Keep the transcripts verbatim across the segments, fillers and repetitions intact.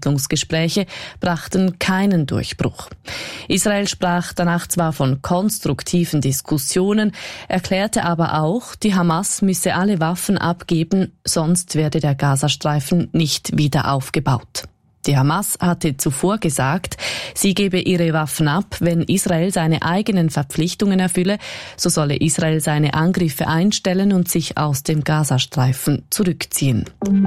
Verhandlungsgespräche brachten keinen Durchbruch. Israel sprach danach zwar von konstruktiven Diskussionen, erklärte aber auch, die Hamas müsse alle Waffen abgeben, sonst werde der Gazastreifen nicht wieder aufgebaut. Die Hamas hatte zuvor gesagt, sie gebe ihre Waffen ab, wenn Israel seine eigenen Verpflichtungen erfülle, so solle Israel seine Angriffe einstellen und sich aus dem Gazastreifen zurückziehen.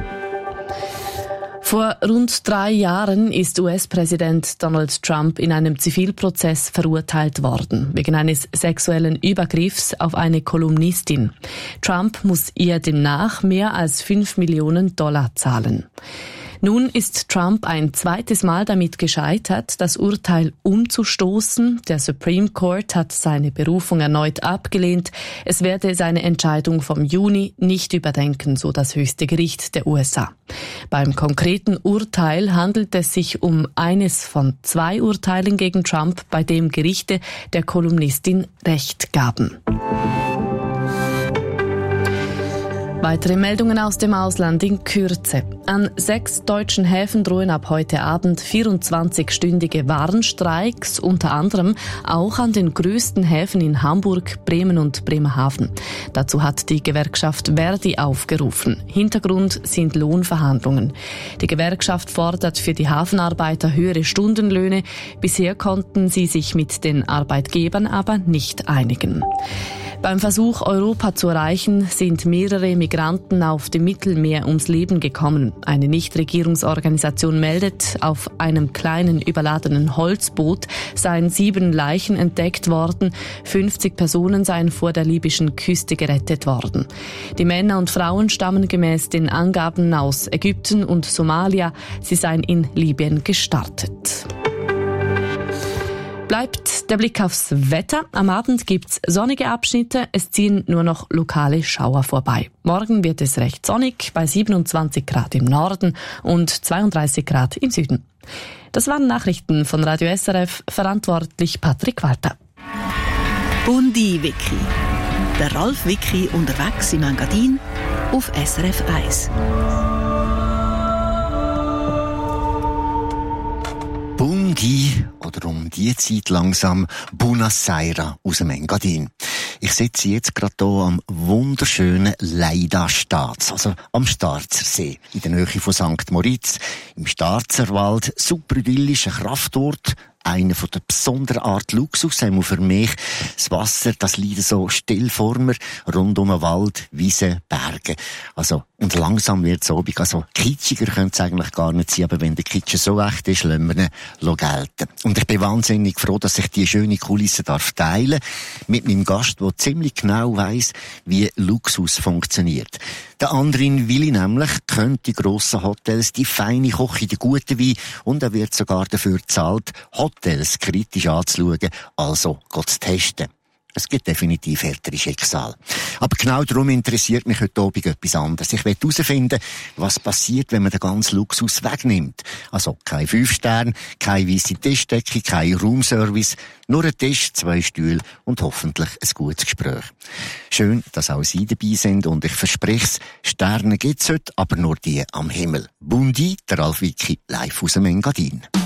Vor rund drei Jahren ist U S-Präsident Donald Trump in einem Zivilprozess verurteilt worden, wegen eines sexuellen Übergriffs auf eine Kolumnistin. Trump muss ihr demnach mehr als fünf Millionen Dollar zahlen. Nun ist Trump ein zweites Mal damit gescheitert, das Urteil umzustoßen. Der Supreme Court hat seine Berufung erneut abgelehnt. Es werde seine Entscheidung vom Juni nicht überdenken, so das höchste Gericht der U S A. Beim konkreten Urteil handelt es sich um eines von zwei Urteilen gegen Trump, bei dem Gerichte der Kolumnistin Recht gaben. Weitere Meldungen aus dem Ausland in Kürze. An sechs deutschen Häfen drohen ab heute Abend vierundzwanzigstündige Warnstreiks, unter anderem auch an den größten Häfen in Hamburg, Bremen und Bremerhaven. Dazu hat die Gewerkschaft Verdi aufgerufen. Hintergrund sind Lohnverhandlungen. Die Gewerkschaft fordert für die Hafenarbeiter höhere Stundenlöhne. Bisher konnten sie sich mit den Arbeitgebern aber nicht einigen. Beim Versuch, Europa zu erreichen, sind mehrere Migranten auf dem Mittelmeer ums Leben gekommen. Eine Nichtregierungsorganisation meldet, auf einem kleinen überladenen Holzboot seien sieben Leichen entdeckt worden. fünfzig Personen seien vor der libyschen Küste gerettet worden. Die Männer und Frauen stammen gemäß den Angaben aus Ägypten und Somalia. Sie seien in Libyen gestartet. Bleibt der Blick aufs Wetter. Am Abend gibt's sonnige Abschnitte, es ziehen nur noch lokale Schauer vorbei. Morgen wird es recht sonnig, bei siebenundzwanzig Grad im Norden und zweiunddreißig Grad im Süden. Das waren Nachrichten von Radio S R F, verantwortlich Patrick Walter. Bundi-Wiki. Der Ralf Wiki unterwegs im Engadin auf S R F eins. Bundi, oder um die Zeit langsam Buonasera aus dem Engadin. Ich sitze jetzt gerade hier am wunderschönen Leida Staats, also am Starzersee, in der Nähe von Sankt Moritz, im Starzerwald, super idyllischer Kraftort, einer von der besonderen Art Luxus, einmal für mich. Das Wasser, das liegt so still vor mir, rund um den Wald, Wiesen, Berge. Also, und langsam wird es obig, also kitschiger könnte es eigentlich gar nicht sein, aber wenn der Kitsch so echt ist, lassen wir ihn gelten. Und ich bin wahnsinnig froh, dass ich diese schöne Kulisse darf teilen mit meinem Gast, der ziemlich genau weiss, wie Luxus funktioniert. Der Andrin Willi nämlich kennt die grossen Hotels, die feine Küche, die guten Wein und er wird sogar dafür gezahlt, Hotels kritisch anzuschauen, also Gott zu testen. Es gibt definitiv härtere Schicksal. Aber genau darum interessiert mich heute Abend etwas anderes. Ich will herausfinden, was passiert, wenn man den ganzen Luxus wegnimmt. Also kein Fünf-Stern, keine weisse Tischdecke, kein Roomservice, nur ein Tisch, zwei Stühle und hoffentlich ein gutes Gespräch. Schön, dass auch Sie dabei sind und ich verspreche es, Sterne gibt's heute, aber nur die am Himmel. Bundi, der Ralf Wiki, live aus dem Engadin.